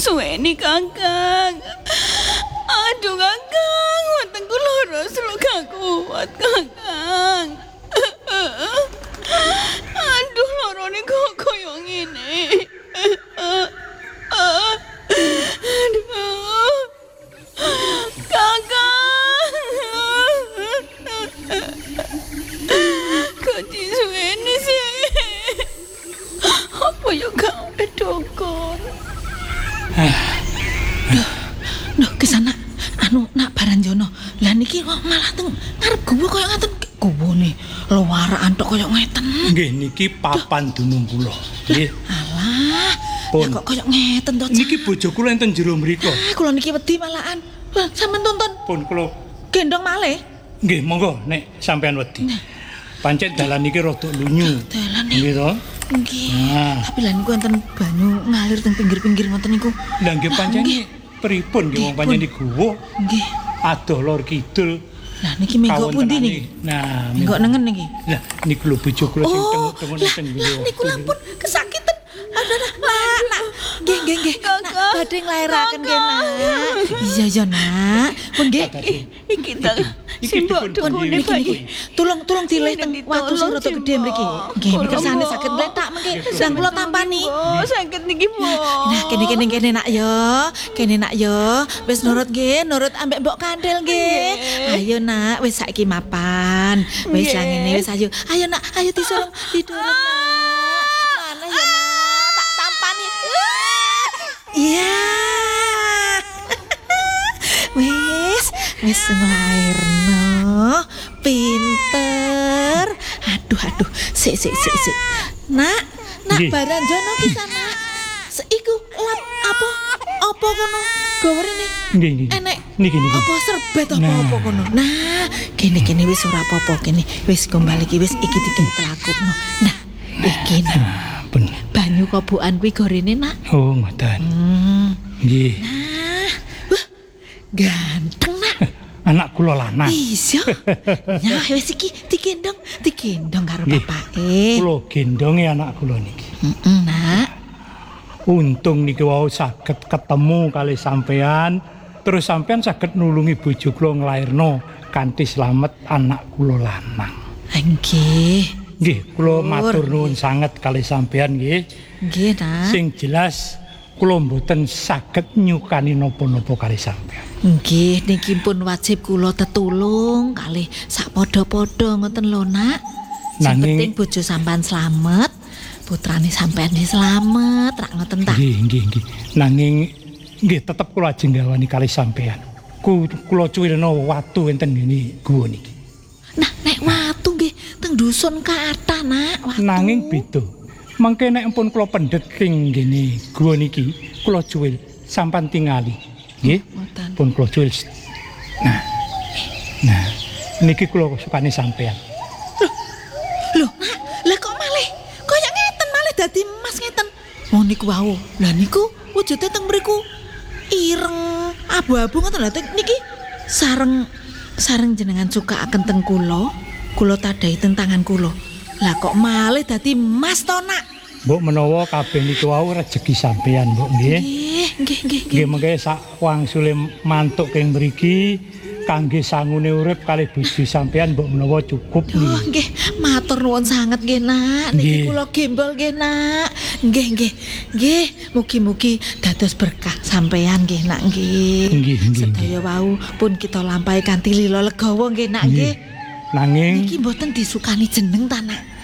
suweni Kakang. Aduh Kakang, wetengku loro selo gak kuat Kakang. Aduh lorone kok koyo ngene. Aduh. Kakang. Kok disuweni sih? Apa ya kau dukun? Duh, kesana. Nak Baranjono. Lah niki kok malah teng ngarep guwa koyo ngaten. Guwane luwarakan tok koyo ngeten. Nggih niki papan dunung kula. Nggih. Alah. Pun. Kok koyo ngeten to. Niki bojo kula enten jero mriku. Kula niki wedi malahan. Lah sampean tonton. Pun kula Gendong malih. nggih monggo nek sampean wedi. Pancen dalan niki rada lunyu. Dalan Nggih to? nggih. Nah. Tapi lan niku enten banyu ngalir teng pinggir-pinggir ngoten niku. Lah nggih pancen pripun nggih wong pancen di guwa Nggih. adoh lor kidul. Lah niki minggu pundi niki? Nah, Minggu nengen niki. lah niku lho bojo kula sing tengok-tengok lah, enten lah niku lampun kesakitan. Aduh, nak. Nggih. Nak badhe nglairaken nggih, Nak. Iya, Nak. Pun nggih. Iki ta. Simbok dukune bayi. Tolong dileh teng watu sing rada gedhe mriki. Nggih, kersane saged mletak mengki. Sang kula tampani. Oh, saged niki, Bu. Nah, kene Nak yo. Kene Nak yo. Wis nurut nggih, nurut ambek Mbok Kandel nggih. Ayo, Nak, wis saiki mapan. Wis lah ngene wis ayo. Ayo, Nak, ayo disurung didurung, Nak. Mana ya, Nak? Tak tampani. Iya. Wis nglairno. Pinter. Aduh. Sik. Nak Baranjono ki sana. Seiku lap apa? Apa kono? Gawerene. Nggih. Enek. Niki. Apa serbet apa kono? Nah, kene wis ora apa-apa kene. Wis kembali ki wis iki telakupno. Nah, iki Nak. Pun. Banyu kobokan kuwi gorene, Nak. Oh, ngoten. Nggih. Nah, wah, ganteng, Nak. Anak kula lanang. Iya. Nah, wis iki digendong karo bapake. Kula gendonge anak kula niki. Nak. Untung niki wau saged ketemu kali sampean, terus sampean saged nulungi bojo kula nglairno kanthi slamet anak kula lanang. Nggih. Nggih, kula matur nuwun sanget kali sampean nggih. Nggih, Nak. Sing jelas kula mboten saged nyukani napa-napa kali sampean. Nggih, niki pun wajib kula tetulung kalih sak padha-padha ngoten lho, Nak. Sing penting bojo sampean slamet, putrane sampean slamet, rak ngoten ta. Nggih. Nanging nggih tetep kula ajeng gawani kali sampean. Kula cuwirna watu enten ngene guwa niki. Nah, nek watu nggih teng dusun kathah, Nak, watu. Nanging beda. Mangke nek ampun kula pendhet ing ngene guwa niki, kula cuwil sampean tingali. Nggih. Pun kula cuwil. Nah. Niki kula sukane sampean. Loh, Nak, lah kok malih kaya ngeten malih dadi emas ngeten. Oh niku wau. Lah niku wujude teng mriku ireng abu-abu ngoten lho niki sareng jenengan sukaaken teng kula tadahi teng tangan kula. Lah kok malih dadi emas to, Nak? Mbok menawa kabeh niku wau rejeki sampean, Mbok nggih. Nggih. Nggih mengke sak wangsule mantuk keng mriki kangge sangune urip kalih bojo sampean mbok menawa cukup nggih. Oh nggih, matur nuwun sanget nggih, Nak. Niki kula gembel nggih, Nak. Nggih. Mugi-mugi dados berkah sampean nggih, Nak nggih. Nggih. Sedaya wau pun kita lampahi kanthi lila legawa nggih, Nak nggih. Nanging niki mboten disukani jeneng ta, Nak?